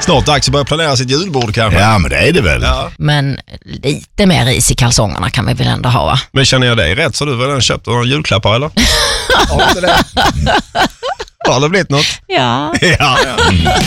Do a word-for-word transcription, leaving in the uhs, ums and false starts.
Snart dags att börja planera sitt julbord kanske. Ja, men det är det väl. Ja. Men lite mer is i kalsongerna kan vi väl ändå ha, va? Men känner jag dig rätt så du väl den köpt några julklappar eller? Har du inte det? Har det blivit något? Ja. Ja.